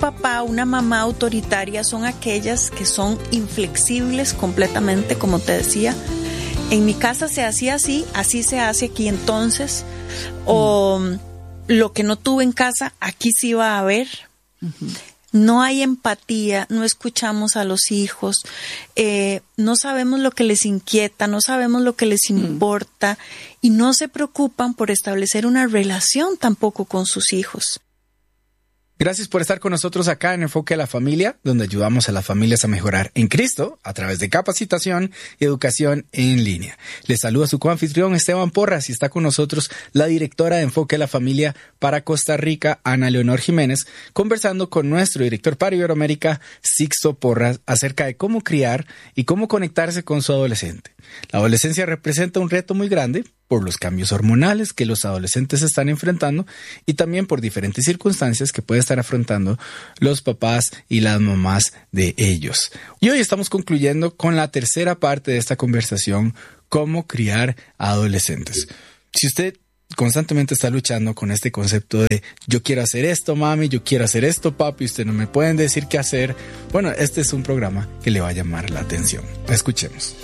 papá, una mamá autoritaria son aquellas que son inflexibles completamente, como te decía. En mi casa se hacía así, así se hace aquí entonces. O lo que no tuve en casa, aquí sí va a haber. No hay empatía, no escuchamos a los hijos, no sabemos lo que les inquieta, no sabemos lo que les importa y no se preocupan por establecer una relación tampoco con sus hijos. Gracias por estar con nosotros acá en Enfoque a la Familia, donde ayudamos a las familias a mejorar en Cristo a través de capacitación y educación en línea. Les saluda su coanfitrión Esteban Porras y está con nosotros la directora de Enfoque a la Familia para Costa Rica, Ana Leonor Jiménez, conversando con nuestro director para Iberoamérica, Sixto Porras, acerca de cómo criar y cómo conectarse con su adolescente. La adolescencia representa un reto muy grande por los cambios hormonales que los adolescentes están enfrentando y también por diferentes circunstancias que pueden estar afrontando los papás y las mamás de ellos. Y hoy estamos concluyendo con la tercera parte de esta conversación, cómo criar a adolescentes. Si usted constantemente está luchando con este concepto de yo quiero hacer esto, mami, yo quiero hacer esto, papi, ustedes no me pueden decir qué hacer, bueno, este es un programa que le va a llamar la atención. Escuchemos.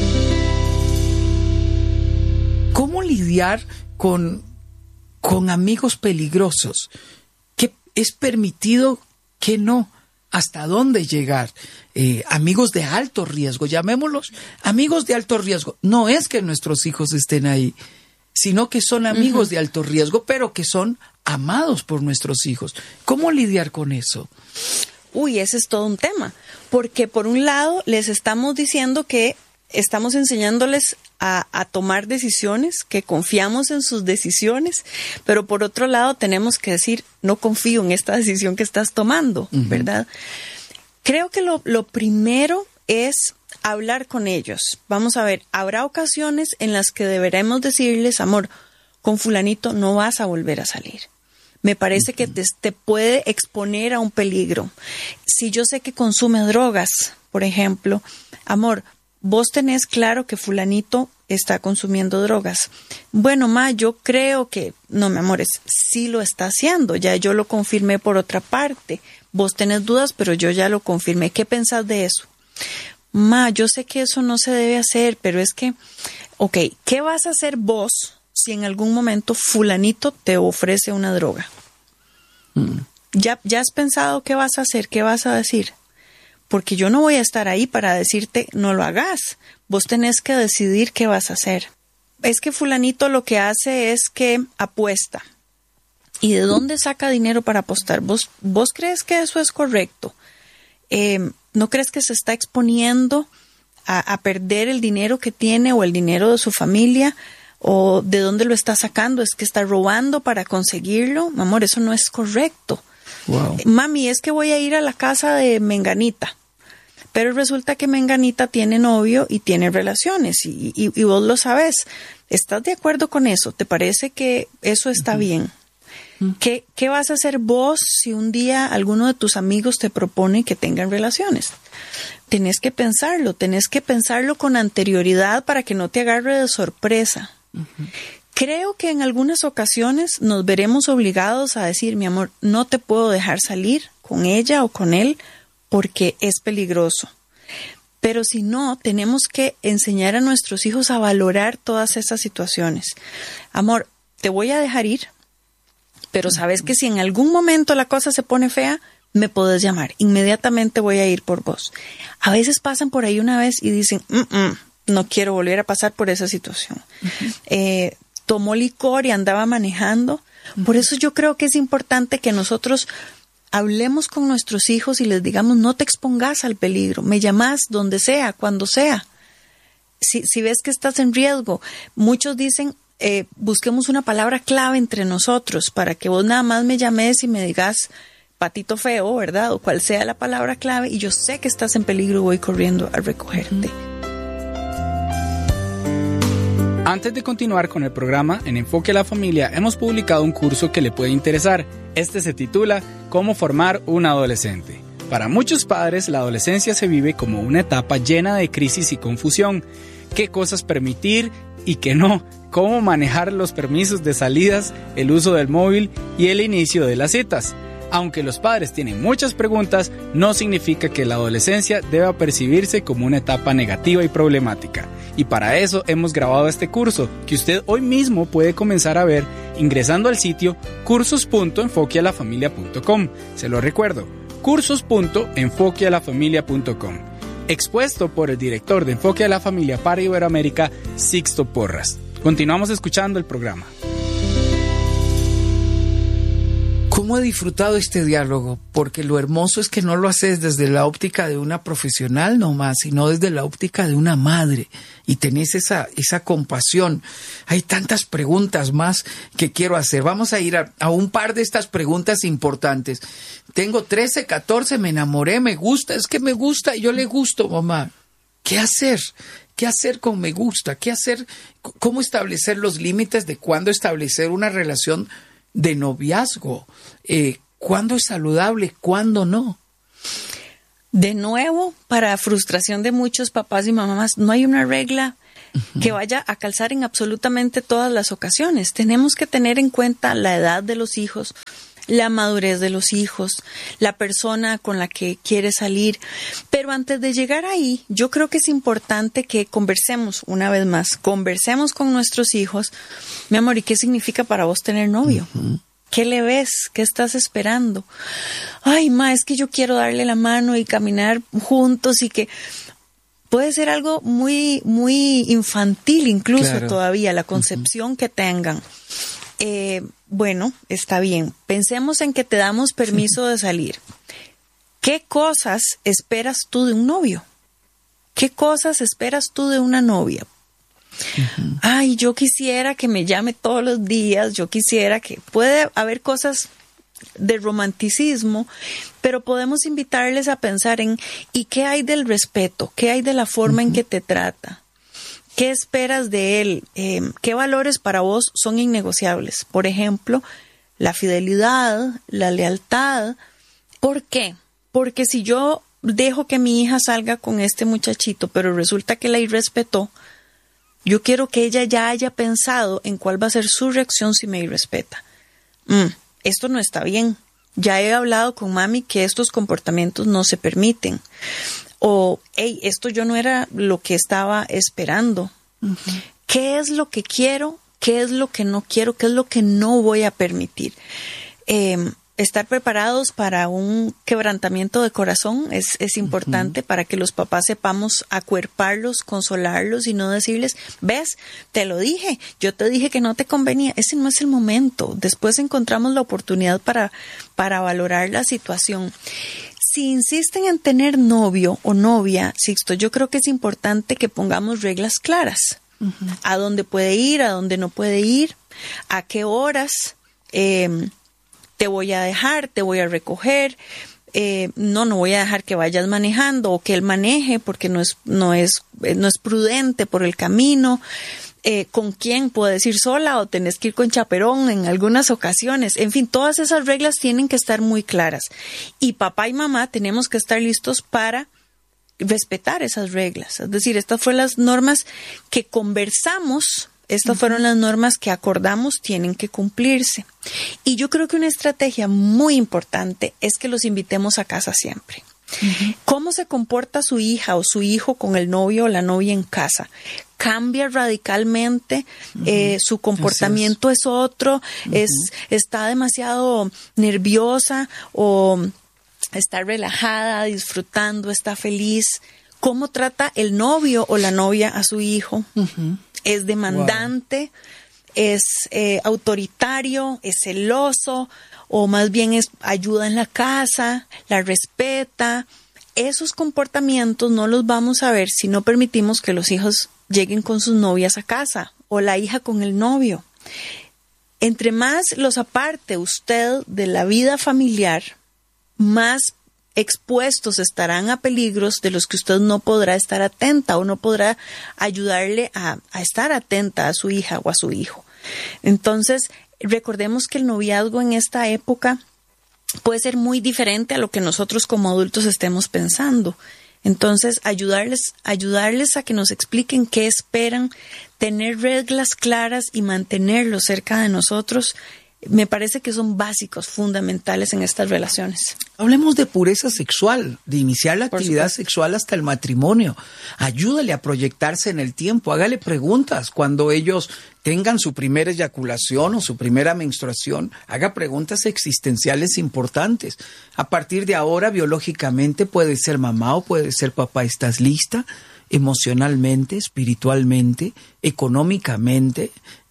¿Cómo lidiar con amigos peligrosos? ¿Qué es permitido, qué no? ¿Hasta dónde llegar? Amigos de alto riesgo, llamémoslos amigos de alto riesgo. No es que nuestros hijos estén ahí, sino que son amigos de alto riesgo, pero que son amados por nuestros hijos. ¿Cómo lidiar con eso? Uy, ese es todo un tema. Porque por un lado les estamos diciendo que estamos enseñándoles a tomar decisiones, que confiamos en sus decisiones, pero por otro lado tenemos que decir, no confío en esta decisión que estás tomando, ¿verdad? Creo que lo primero es hablar con ellos. Vamos a ver, habrá ocasiones en las que deberemos decirles, amor, con fulanito no vas a volver a salir. Me parece que te puede exponer a un peligro. Si yo sé que consume drogas, por ejemplo, amor, vos tenés claro que fulanito está consumiendo drogas. Bueno, ma, yo creo que... No, mi amor, sí lo está haciendo. Ya yo lo confirmé por otra parte. Vos tenés dudas, pero yo ya lo confirmé. ¿Qué pensás de eso? Ma, yo sé que eso no se debe hacer, pero es que... Ok, ¿qué vas a hacer vos si en algún momento fulanito te ofrece una droga? ¿Ya has pensado qué vas a hacer? ¿Qué vas a decir? Porque yo no voy a estar ahí para decirte no lo hagas. Vos tenés que decidir qué vas a hacer. Es que fulanito lo que hace es que apuesta. ¿Y de dónde saca dinero para apostar? ¿Vos crees que eso es correcto? ¿No crees que se está exponiendo a perder el dinero que tiene o el dinero de su familia? ¿O de dónde lo está sacando? ¿Es que está robando para conseguirlo? Amor, eso no es correcto. Wow. Mami, es que voy a ir a la casa de Menganita. Pero resulta que Menganita tiene novio y tiene relaciones y vos lo sabes. ¿Estás de acuerdo con eso? ¿Te parece que eso está bien? ¿Qué vas a hacer vos si un día alguno de tus amigos te propone que tengan relaciones? Tenés que pensarlo con anterioridad para que no te agarre de sorpresa. Creo que en algunas ocasiones nos veremos obligados a decir, mi amor, no te puedo dejar salir con ella o con él porque es peligroso. Pero si no, tenemos que enseñar a nuestros hijos a valorar todas esas situaciones. Amor, te voy a dejar ir, pero sabes que si en algún momento la cosa se pone fea, me podés llamar. Inmediatamente voy a ir por vos. A veces pasan por ahí una vez y dicen, no quiero volver a pasar por esa situación. Tomó licor y andaba manejando. Por eso yo creo que es importante que nosotros hablemos con nuestros hijos y les digamos, no te expongas al peligro, me llamás donde sea, cuando sea. Si ves que estás en riesgo, muchos dicen, busquemos una palabra clave entre nosotros para que vos nada más me llames y me digas patito feo, ¿verdad? O cual sea la palabra clave y yo sé que estás en peligro y voy corriendo a recogerte. Antes de continuar con el programa, en Enfoque a la Familia hemos publicado un curso que le puede interesar. Este se titula ¿Cómo formar un adolescente? Para muchos padres, la adolescencia se vive como una etapa llena de crisis y confusión. ¿Qué cosas permitir y qué no? ¿Cómo manejar los permisos de salidas, el uso del móvil y el inicio de las citas? Aunque los padres tienen muchas preguntas, no significa que la adolescencia deba percibirse como una etapa negativa y problemática. Y para eso hemos grabado este curso, que usted hoy mismo puede comenzar a ver ingresando al sitio cursos.enfoquealafamilia.com. Se lo recuerdo, cursos.enfoquealafamilia.com. Expuesto por el director de Enfoque a la Familia para Iberoamérica, Sixto Porras. Continuamos escuchando el programa. ¿Cómo he disfrutado este diálogo? Porque lo hermoso es que no lo haces desde la óptica de una profesional nomás, sino desde la óptica de una madre. Y tenés esa compasión. Hay tantas preguntas más que quiero hacer. Vamos a ir a un par de estas preguntas importantes. Tengo 13, 14, me enamoré, me gusta, es que me gusta y yo le gusto, mamá. ¿Qué hacer? ¿Qué hacer con me gusta? ¿Qué hacer? ¿Cómo establecer los límites de cuándo establecer una relación de noviazgo? ¿Cuándo es saludable? ¿Cuándo no? De nuevo, para frustración de muchos papás y mamás, no hay una regla que vaya a calzar en absolutamente todas las ocasiones. Tenemos que tener en cuenta la edad de los hijos, la madurez de los hijos, la persona con la que quiere salir. Pero antes de llegar ahí, yo creo que es importante que conversemos una vez más, conversemos con nuestros hijos. Mi amor, ¿y qué significa para vos tener novio? ¿Qué le ves? ¿Qué estás esperando? Ay, ma, es que yo quiero darle la mano y caminar juntos y que... Puede ser algo muy, muy infantil incluso, claro, todavía, la concepción que tengan. Bueno, está bien. Pensemos en que te damos permiso de salir. ¿Qué cosas esperas tú de un novio? ¿Qué cosas esperas tú de una novia? Ay, yo quisiera que me llame todos los días, yo quisiera que... Puede haber cosas de romanticismo, pero podemos invitarles a pensar en ¿y qué hay del respeto? ¿Qué hay de la forma en que te trata? ¿Qué esperas de él? ¿Qué valores para vos son innegociables? Por ejemplo, la fidelidad, la lealtad. ¿Por qué? Porque si yo dejo que mi hija salga con este muchachito, pero resulta que la irrespetó, yo quiero que ella ya haya pensado en cuál va a ser su reacción si me irrespeta. Esto no está bien. Ya he hablado con mami que estos comportamientos no se permiten. O, hey, esto yo no era lo que estaba esperando. ¿Qué es lo que quiero? ¿Qué es lo que no quiero? ¿Qué es lo que no voy a permitir? Estar preparados para un quebrantamiento de corazón es importante para que los papás sepamos acuerparlos, consolarlos y no decirles, ves, te lo dije, yo te dije que no te convenía. Ese no es el momento. Después encontramos la oportunidad para valorar la situación. Si insisten en tener novio o novia, Sixto, yo creo que es importante que pongamos reglas claras. A dónde puede ir, a dónde no puede ir, a qué horas te voy a dejar, te voy a recoger, no voy a dejar que vayas manejando o que él maneje porque no es prudente por el camino. ¿Con quién puedes ir sola o tenés que ir con chaperón en algunas ocasiones? En fin, todas esas reglas tienen que estar muy claras. Y papá y mamá tenemos que estar listos para respetar esas reglas. Es decir, estas fueron las normas que conversamos, estas fueron las normas que acordamos, tienen que cumplirse. Y yo creo que una estrategia muy importante es que los invitemos a casa siempre. ¿Cómo se comporta su hija o su hijo con el novio o la novia en casa? Cambia radicalmente, su comportamiento es otro, está demasiado nerviosa o está relajada, disfrutando, está feliz. ¿Cómo trata el novio o la novia a su hijo? ¿Es demandante? ¿Es autoritario? ¿Es celoso? ¿O más bien ayuda en la casa? ¿La respeta? Esos comportamientos no los vamos a ver si no permitimos que los hijos lleguen con sus novias a casa o la hija con el novio. Entre más los aparte usted de la vida familiar, más expuestos estarán a peligros de los que usted no podrá estar atenta o no podrá ayudarle a estar atenta a su hija o a su hijo. Entonces, recordemos que el noviazgo en esta época puede ser muy diferente a lo que nosotros como adultos estemos pensando. Entonces, ayudarles a que nos expliquen qué esperan, tener reglas claras y mantenerlos cerca de nosotros me parece que son básicos, fundamentales en estas relaciones. Hablemos de pureza sexual, de iniciar la actividad sexual hasta el matrimonio. Ayúdale a proyectarse en el tiempo, hágale preguntas cuando ellos tengan su primera eyaculación o su primera menstruación, haga preguntas existenciales importantes. A partir de ahora, biológicamente, puede ser mamá o puede ser papá, ¿estás lista? Emocionalmente, espiritualmente, económicamente,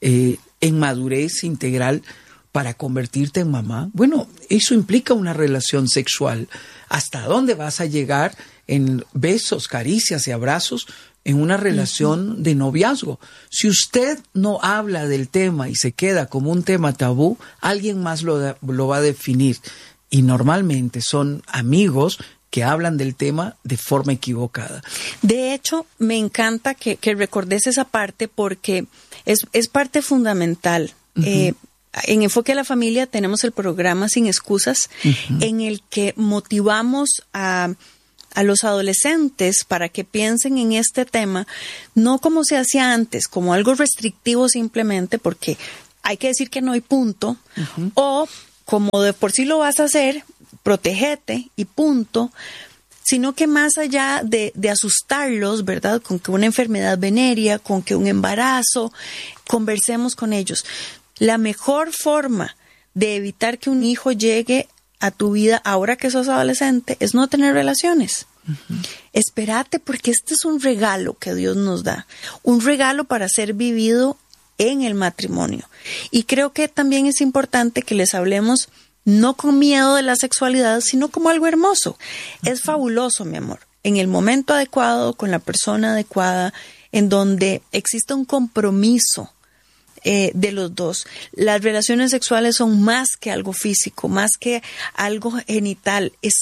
en madurez integral para convertirte en mamá. Bueno, eso implica una relación sexual. ¿Hasta dónde vas a llegar en besos, caricias y abrazos en una relación de noviazgo? Si usted no habla del tema y se queda como un tema tabú, alguien más lo va a definir. Y normalmente son amigos que hablan del tema de forma equivocada. De hecho, me encanta que recordes esa parte porque es parte fundamental. En Enfoque a la Familia tenemos el programa Sin Excusas, en el que motivamos a los adolescentes para que piensen en este tema, no como se hacía antes, como algo restrictivo simplemente, porque hay que decir que no hay punto, o como de por sí lo vas a hacer, protégete y punto, sino que más allá de asustarlos, ¿verdad?, con que una enfermedad venérea, con que un embarazo, conversemos con ellos. La mejor forma de evitar que un hijo llegue a tu vida ahora que sos adolescente es no tener relaciones. Espérate, porque este es un regalo que Dios nos da, un regalo para ser vivido en el matrimonio. Y creo que también es importante que les hablemos no con miedo de la sexualidad, sino como algo hermoso. Es fabuloso, mi amor, en el momento adecuado, con la persona adecuada, en donde existe un compromiso de los dos. Las relaciones sexuales son más que algo físico, más que algo genital. Es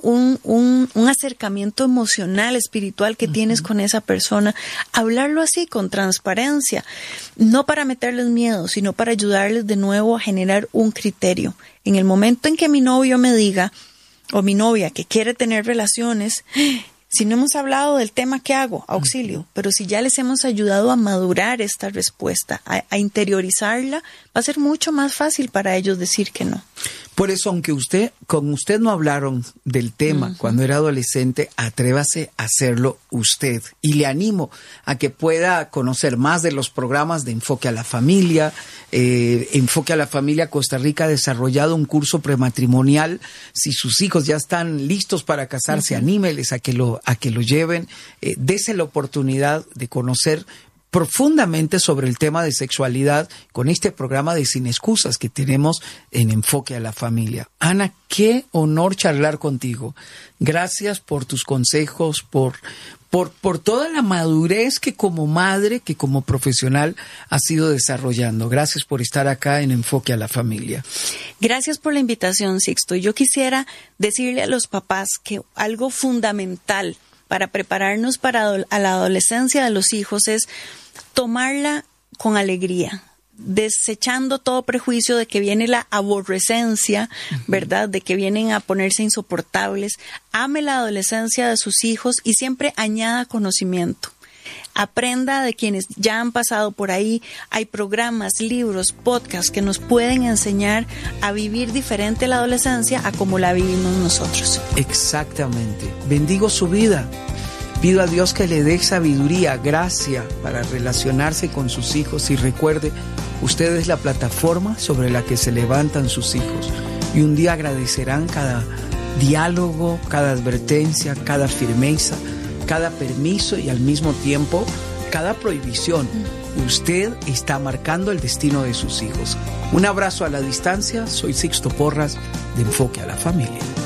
un acercamiento emocional, espiritual que tienes con esa persona. Hablarlo así, con transparencia, no para meterles miedo, sino para ayudarles de nuevo a generar un criterio. En el momento en que mi novio me diga, o mi novia, que quiere tener relaciones, si no hemos hablado del tema, ¿qué hago? Auxilio. Pero si ya les hemos ayudado a madurar esta respuesta, a interiorizarla, va a ser mucho más fácil para ellos decir que no. Por eso, aunque con usted no hablaron del tema cuando era adolescente, atrévase a hacerlo usted. Y le animo a que pueda conocer más de los programas de Enfoque a la Familia. Enfoque a la Familia Costa Rica ha desarrollado un curso prematrimonial. Si sus hijos ya están listos para casarse, anímeles a que lo lleven. Dese la oportunidad de conocer profundamente sobre el tema de sexualidad con este programa de Sin Excusas que tenemos en Enfoque a la Familia. Ana, qué honor charlar contigo. Gracias por tus consejos, por toda la madurez que como madre, que como profesional has ido desarrollando. Gracias por estar acá en Enfoque a la Familia. Gracias por la invitación, Sixto. Yo quisiera decirle a los papás que algo fundamental para prepararnos para a la adolescencia de los hijos es tomarla con alegría, desechando todo prejuicio de que viene la aborrecencia, ¿verdad?, de que vienen a ponerse insoportables. Ame la adolescencia de sus hijos y siempre añada conocimiento. Aprenda de quienes ya han pasado por ahí. Hay programas, libros, podcasts que nos pueden enseñar a vivir diferente la adolescencia a como la vivimos nosotros. Exactamente. Bendigo su vida. Pido a Dios que le dé sabiduría, gracia para relacionarse con sus hijos y recuerde, usted es la plataforma sobre la que se levantan sus hijos y un día agradecerán cada diálogo, cada advertencia, cada firmeza, cada permiso y al mismo tiempo cada prohibición. Usted está marcando el destino de sus hijos. Un abrazo a la distancia. Soy Sixto Porras de Enfoque a la Familia.